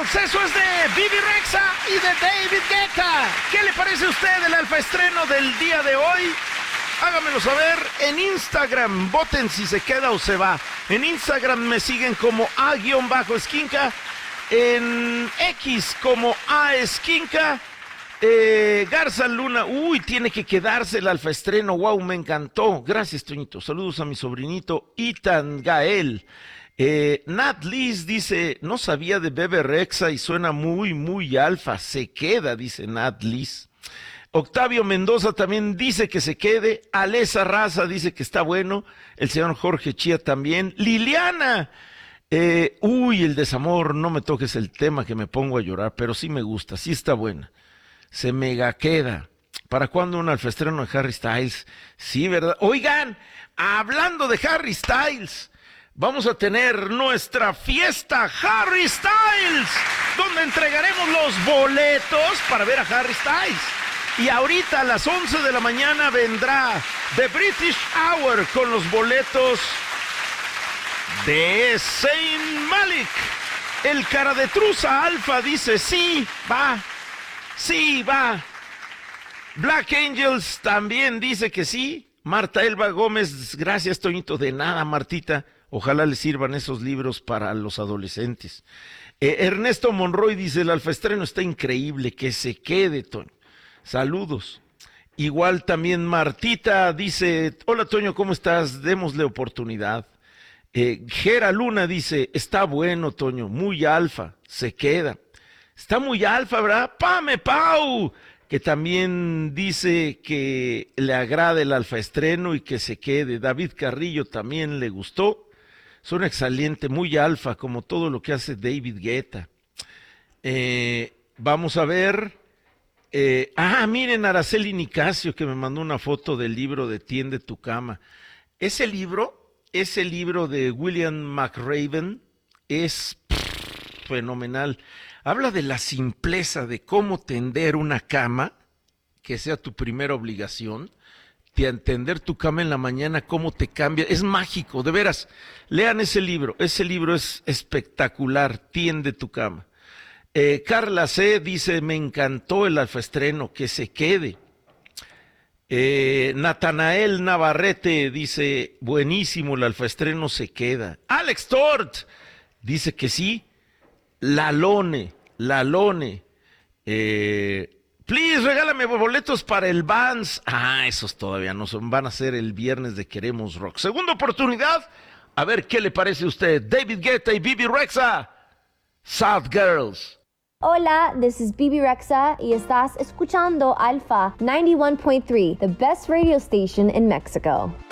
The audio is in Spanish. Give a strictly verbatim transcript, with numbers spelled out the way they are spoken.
Eso es de Bibi Rexha y de David Guetta. ¿Qué le parece a usted el alfa estreno del día de hoy? Hágamelo saber en Instagram. Voten si se queda o se va. En Instagram me siguen como a-esquinca. En X como a-esquinca. Eh, Garza Luna, uy, tiene que quedarse el alfa estreno. Wow, me encantó. Gracias, Toñito. Saludos a mi sobrinito Itan Gael. Eh, Nat Liz dice, no sabía de Bebe Rexha y suena muy, muy alfa. Se queda, dice Nat Liz. Octavio Mendoza también dice que se quede. Alesa Raza dice que está bueno. El señor Jorge Chía también. Liliana, eh, uy, el desamor, no me toques el tema que me pongo a llorar, pero sí me gusta, sí está buena. Se mega queda. ¿Para cuándo un alfaestreno de Harry Styles? Sí, ¿verdad? Oigan, hablando de Harry Styles, vamos a tener nuestra fiesta Harry Styles, donde entregaremos los boletos para ver a Harry Styles. Y ahorita a las once de la mañana vendrá The British Hour con los boletos de Zayn Malik. El cara de truza alfa dice sí, va, sí, va. Black Angels también dice que sí. Marta Elba Gómez, gracias, Toñito. De nada, Martita. Ojalá les sirvan esos libros para los adolescentes. Eh, Ernesto Monroy dice, el alfaestreno está increíble, que se quede, Toño. Saludos. Igual también Martita dice, hola, Toño, ¿cómo estás? Démosle oportunidad. Eh, Gera Luna dice, está bueno, Toño, muy alfa, se queda. Está muy alfa, ¿verdad? Pame Pau, que también dice que le agrada el alfaestreno y que se quede. David Carrillo también le gustó. Son excelente, muy alfa, como todo lo que hace David Guetta. Eh, vamos a ver. Eh, ah, miren, Araceli Nicasio, que me mandó una foto del libro de Tiende tu cama. Ese libro, ese libro de William McRaven es pff, fenomenal. Habla de la simpleza de cómo tender una cama, que sea tu primera obligación. De entender tu cama en la mañana, cómo te cambia, es mágico, de veras, lean ese libro, ese libro es espectacular, Tiende tu cama. Eh, Carla C. dice, me encantó el alfaestreno, que se quede. Eh, Natanael Navarrete dice, buenísimo, el alfaestreno se queda. Alex Tort dice que sí, Lalone, Lalone, eh... Please, regálame boletos para el Vans. Ah, esos todavía no son. Van a ser el viernes de Queremos Rock. Segunda oportunidad. A ver qué le parece a usted. David Guetta y Bibi Rexha. South Girls. Hola, this is Bibi Rexha y estás escuchando Alpha ninety-one point three, the best radio station in Mexico.